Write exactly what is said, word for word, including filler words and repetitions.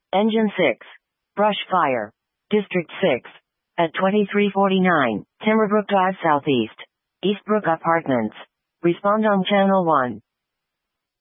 Engine six. Brush fire. District six. At twenty-three forty-nine, Timberbrook Drive Southeast. Eastbrook Apartments. Respond on Channel one.